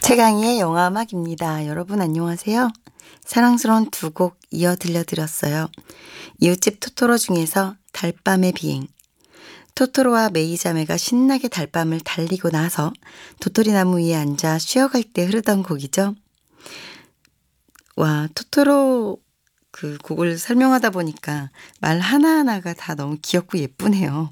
최강희의 영화음악입니다. 여러분 안녕하세요. 사랑스러운 두 곡 이어 들려드렸어요. 이웃집 토토로 중에서 달밤의 비행. 토토로와 메이자메가 신나게 달밤을 달리고 나서 도토리나무 위에 앉아 쉬어갈 때 흐르던 곡이죠. 와, 토토로 그 곡을 설명하다 보니까 말 하나하나가 다 너무 귀엽고 예쁘네요.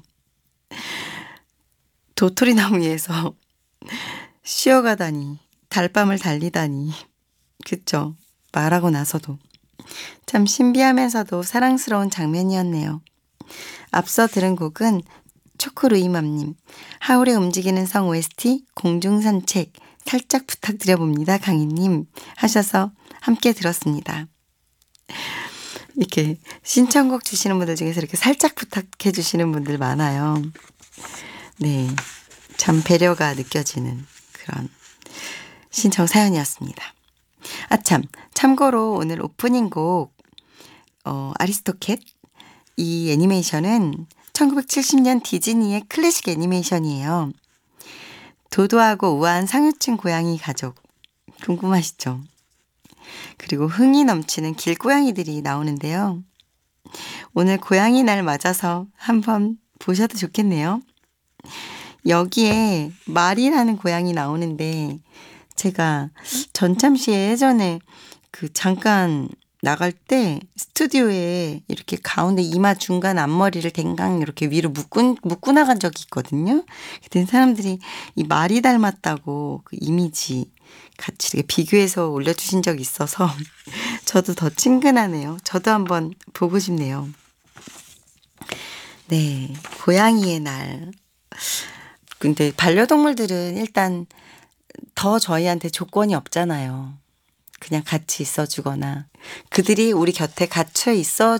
도토리나무 위에서 쉬어가다니, 달밤을 달리다니. 그쵸? 말하고 나서도. 참 신비하면서도 사랑스러운 장면이었네요. 앞서 들은 곡은 초코루이맘님, 하울의 움직이는 성 OST 공중산책 살짝 부탁드려봅니다. 강희님 하셔서 함께 들었습니다. 이렇게 신청곡 주시는 분들 중에서 이렇게 살짝 부탁해 주시는 분들 많아요. 네, 참 배려가 느껴지는 그런 신청 사연이었습니다. 아참, 참고로 오늘 오프닝 곡 아리스토캣, 이 애니메이션은 1970년 디즈니의 클래식 애니메이션이에요. 도도하고 우아한 상류층 고양이 가족, 궁금하시죠? 그리고 흥이 넘치는 길고양이들이 나오는데요. 오늘 고양이 날 맞아서 한번 보셔도 좋겠네요. 여기에 말이라는 고양이 나오는데 제가 전참시에 예전에 그 잠깐 나갈 때 스튜디오에 이렇게 가운데 이마 중간 앞머리를 댕강 이렇게 위로 묶고 나간 적이 있거든요. 그때 사람들이 이 말이 닮았다고 그 이미지 같이 이렇게 비교해서 올려주신 적이 있어서 저도 더 친근하네요. 저도 한번 보고 싶네요. 네, 고양이의 날. 근데 반려동물들은 일단 더 저희한테 조건이 없잖아요. 그냥 같이 있어주거나 그들이 우리 곁에 갇혀 있어